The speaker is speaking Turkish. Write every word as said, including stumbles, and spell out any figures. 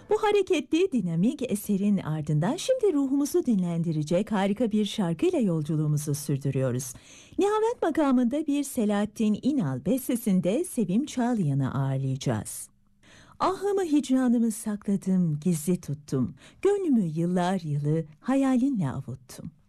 Bu hareketli, dinamik eserin ardından şimdi ruhumuzu dinlendirecek harika bir şarkıyla yolculuğumuzu sürdürüyoruz. Nihavent makamında bir Selahattin İnal bestesinde Sevim Çağlayan'ı ağırlayacağız. Ahımı hicranımı sakladım, gizli tuttum. Gönlümü yıllar yılı hayalinle avuttum.